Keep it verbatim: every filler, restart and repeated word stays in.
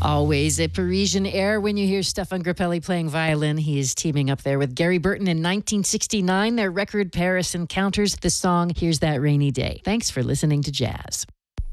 Always a Parisian air when you hear Stefan Grappelli playing violin. He is teaming up there with Gary Burton in nineteen sixty-nine. Their record, Paris Encounters, the song Here's That Rainy Day. Thanks for listening to Jazz.